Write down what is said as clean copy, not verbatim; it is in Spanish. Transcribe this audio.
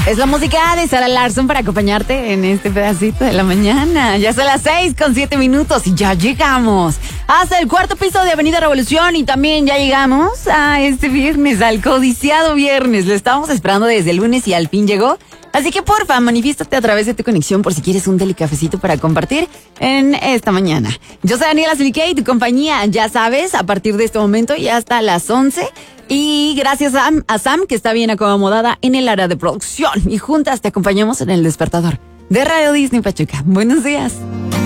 Es la música de Sara Larsson para acompañarte en este pedacito de la mañana. Ya son las 6:07 y ya llegamos hasta el cuarto piso de Avenida Revolución y también ya llegamos a este viernes, al codiciado viernes. Lo estábamos esperando desde el lunes y al fin llegó. Así que porfa, manifiéstate a través de tu conexión por si quieres un delicafecito para compartir en esta mañana. Yo soy Daniela Silique y tu compañía, ya sabes, a partir de este momento y hasta las 11. Y gracias a Sam, que está bien acomodada en el área de producción. Y juntas te acompañamos en el despertador de Radio Disney Pachuca. Buenos días.